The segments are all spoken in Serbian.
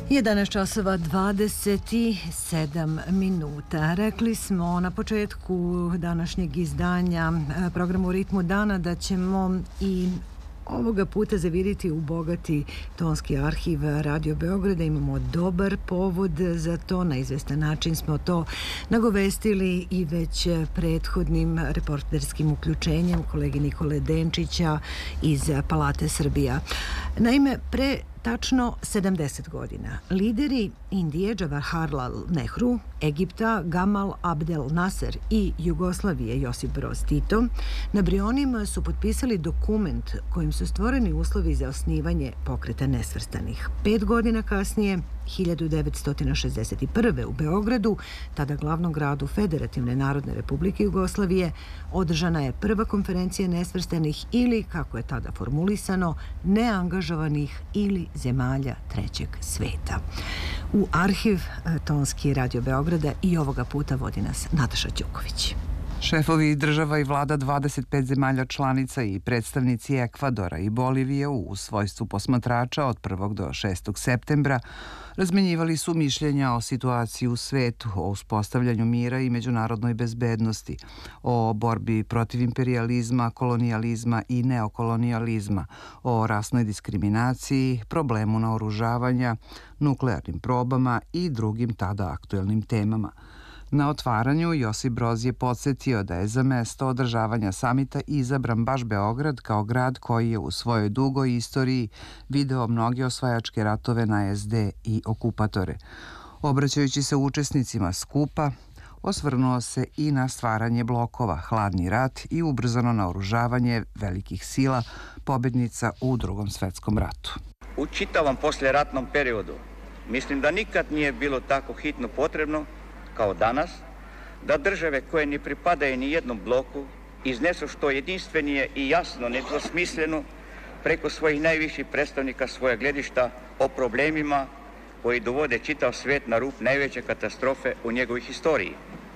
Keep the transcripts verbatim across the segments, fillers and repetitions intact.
jedanaest časova dvadeset sedam minuta. Rekli smo na početku današnjeg izdanja programa U ritmu dana da ćemo i ovoga puta zaviriti u bogati tonski arhiv Radio Beograda. Imamo dobar povod za to. Na izvestan način smo to nagovestili i već prethodnim reporterskim uključenjem kolege Nikole Denčića iz Palate Srbija. Naime, pre tačno sedamdeset godina lideri Indije Džavaharlal Nehru, Egipta Gamal Abdel Nasser i Jugoslavije Josip Broz Tito na Brionima su potpisali dokument kojim su stvoreni uslovi za osnivanje Pokreta nesvrstanih. Pet godina kasnije, hiljadu devetsto šezdeset prve. u Beogradu, tada glavnom gradu Federativne Narodne Republike Jugoslavije, održana je prva konferencija nesvrstanih ili, kako je tada formulisano, neangažovanih ili zemalja trećeg sveta. U arhiv tonski Radio Beograda i ovoga puta vodi nas Nataša Ćuković. Šefovi država i vlada dvadeset pet zemalja članica i predstavnici Ekvadora i Bolivije u svojstvu posmatrača od prvog do šestog septembra razmenjivali su mišljenja o situaciji u svetu, o uspostavljanju mira i međunarodnoj bezbednosti, o borbi protiv imperijalizma, kolonijalizma i neokolonijalizma, o rasnoj diskriminaciji, problemu naoružavanja, nuklearnim probama i drugim tada aktuelnim temama. Na otvaranju Josip Broz je podsjetio da je za mesto održavanja samita izabran baš Beograd kao grad koji je u svojoj dugoj istoriji video mnoge osvajačke ratove na es de i okupatore. Obraćajući se učesnicima skupa, osvrnuo se i na stvaranje blokova, hladni rat i ubrzano naoružavanje velikih sila pobednica u Drugom svetskom ratu. U čitavom posleratnom periodu mislim da nikad nije bilo tako hitno potrebno kao danas, da države koje ne pripadaju ni jednom bloku iznesu što jedinstvenije i jasno, nedvosmisleno, preko svojih najviših predstavnika svoja gledišta o problemima koji dovode čitav svet na rub najveće katastrofe u njegovoj historiji.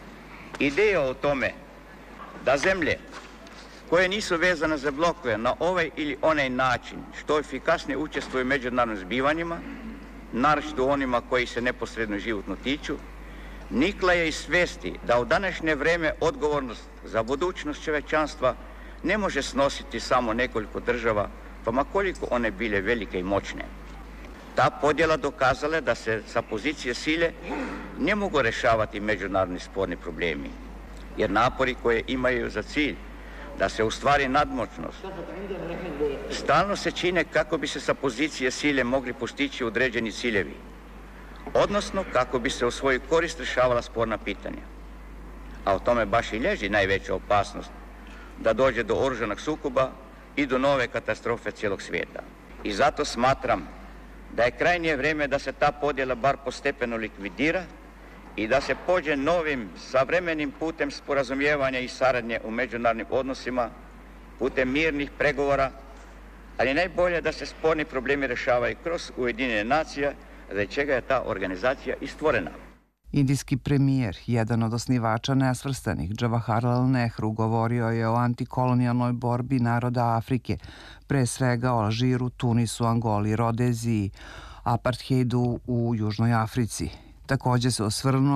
Ideja o tome da zemlje koje nisu vezane za blokove na ovaj ili onaj način što efikasnije učestvuju u međunarodnim zbivanjima, naročito onima koji se neposredno životno tiču, nikla je iz svesti da u današnje vreme odgovornost za budućnost čovečanstva ne može snositi samo nekoliko država, pa ma koliko one bile velike i moćne. Ta podjela dokazala je da se sa pozicije sile ne mogu rešavati međunarodni sporni problemi, jer napori koje imaju za cilj da se ostvari nadmoćnost stalno se čine kako bi se sa pozicije sile mogli postići određeni ciljevi, odnosno kako bi se u svoju korist rešavala sporna pitanja. A o tome baš i leži najveća opasnost da dođe do oružanog sukoba i do nove katastrofe cijelog svijeta. I zato smatram da je krajnje vrijeme da se ta podjela bar postepeno likvidira i da se pođe novim, savremenim putem sporazumijevanja i saradnje u međunarodnim odnosima, putem mirnih pregovora, ali najbolje da se sporni problemi rešavaju kroz Ujedinjene nacije, za čega je ta organizacija i stvorena. Indijski premijer, jedan od osnivača nesvrstanih, Džavaharlal Nehru, govorio je o antikolonijalnoj borbi naroda Afrike, pre svega o Alžiru, Tunisu, Angoli, Rodeziji, apartheidu u Južnoj Africi. Također se osvrnuo